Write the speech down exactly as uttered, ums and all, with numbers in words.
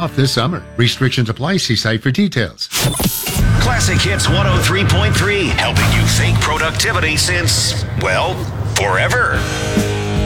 off this summer. Restrictions apply. See site for details. Classic Hits one oh three point three, helping you think productivity since, well, forever.